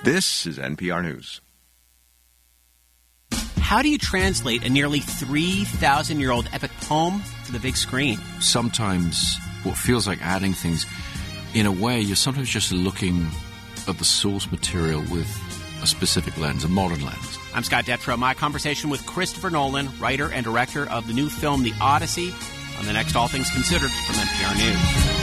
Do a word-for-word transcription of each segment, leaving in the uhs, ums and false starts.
This is N P R News. How do you translate a nearly three thousand year old epic poem to the big screen? Sometimes what feels like adding things, in a way, you're sometimes just looking at the source material with a specific lens, a modern lens. I'm Scott Detrow. My conversation with Christopher Nolan, writer and director of the new film The Odyssey, on the next All Things Considered from N P R News.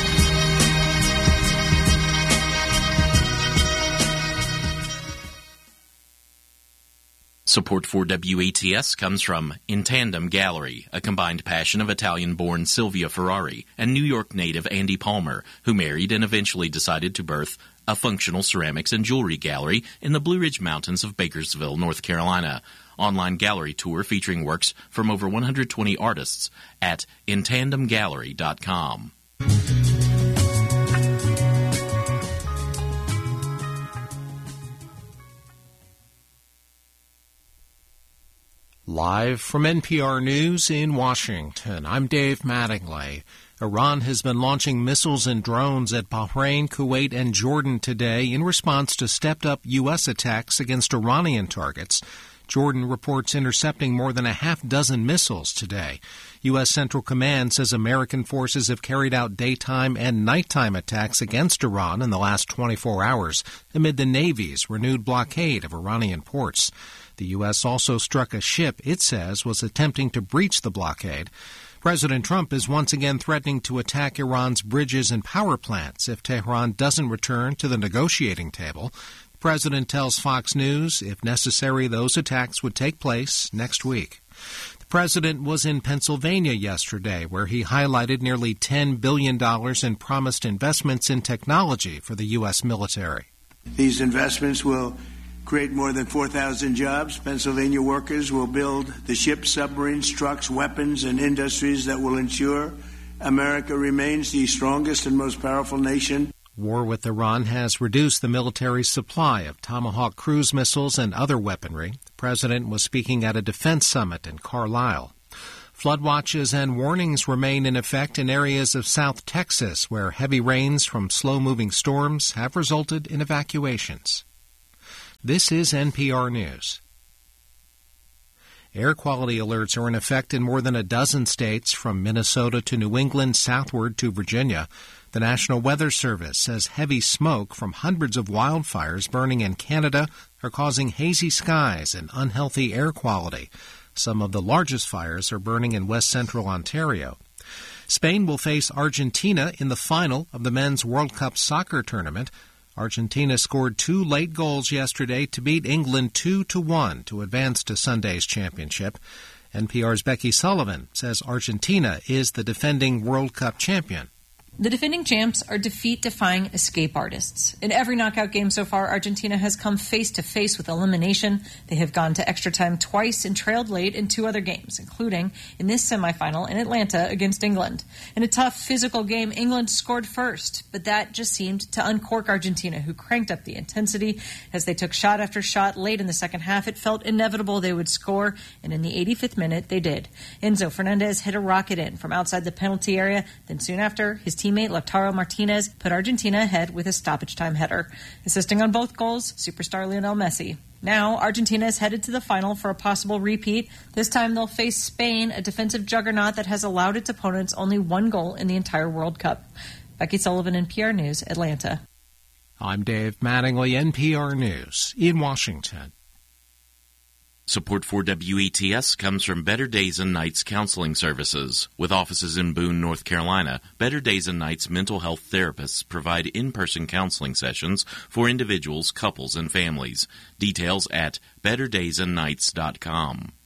Support for W A T S comes from In Tandem Gallery, a combined passion of Italian-born Silvia Ferrari and New York native Andy Palmer, who married and eventually decided to birth a functional ceramics and jewelry gallery in the Blue Ridge Mountains of Bakersville, North Carolina. Online gallery tour featuring works from over one hundred twenty artists at in tandem gallery dot com. Live from N P R News in Washington, I'm Dave Mattingly. Iran has been launching missiles and drones at Bahrain, Kuwait, and Jordan today in response to stepped-up U S attacks against Iranian targets. Jordan reports intercepting more than a half dozen missiles today. U S Central Command says American forces have carried out daytime and nighttime attacks against Iran in the last twenty-four hours amid the Navy's renewed blockade of Iranian ports. The U S also struck a ship it says was attempting to breach the blockade. President Trump is once again threatening to attack Iran's bridges and power plants if Tehran doesn't return to the negotiating table. The president tells Fox News, if necessary, those attacks would take place next week. The president was in Pennsylvania yesterday, where he highlighted nearly ten billion dollars in promised investments in technology for the U S military. These investments will create more than four thousand jobs. Pennsylvania workers will build the ships, submarines, trucks, weapons, and industries that will ensure America remains the strongest and most powerful nation. War with Iran has reduced the military's supply of Tomahawk cruise missiles and other weaponry. The president was speaking at a defense summit in Carlisle. Flood watches and warnings remain in effect in areas of South Texas, where heavy rains from slow-moving storms have resulted in evacuations. This is N P R News. Air quality alerts are in effect in more than a dozen states, from Minnesota to New England southward to Virginia. The National Weather Service says heavy smoke from hundreds of wildfires burning in Canada are causing hazy skies and unhealthy air quality. Some of the largest fires are burning in west central Ontario. Spain will face Argentina in the final of the Men's World Cup soccer tournament. Argentina scored two late goals yesterday to beat England two to one to advance to Sunday's championship. N P R's Becky Sullivan says Argentina is the defending World Cup champion. The defending champs are defeat-defying escape artists. In every knockout game so far, Argentina has come face-to-face with elimination. They have gone to extra time twice and trailed late in two other games, including in this semifinal in Atlanta against England. In a tough physical game, England scored first, but that just seemed to uncork Argentina, who cranked up the intensity. As they took shot after shot late in the second half, it felt inevitable they would score, and in the eighty-fifth minute, they did. Enzo Fernandez hit a rocket in from outside the penalty area. Then soon after, his team Teammate Lautaro Martinez put Argentina ahead with a stoppage-time header. Assisting on both goals, superstar Lionel Messi. Now, Argentina is headed to the final for a possible repeat. This time they'll face Spain, a defensive juggernaut that has allowed its opponents only one goal in the entire World Cup. Becky Sullivan, N P R News, Atlanta. I'm Dave Mattingly, N P R News, in Washington. Support for W A T S comes from Better Days and Nights Counseling Services. With offices in Boone, North Carolina, Better Days and Nights mental health therapists provide in-person counseling sessions for individuals, couples, and families. Details at better days and nights dot com.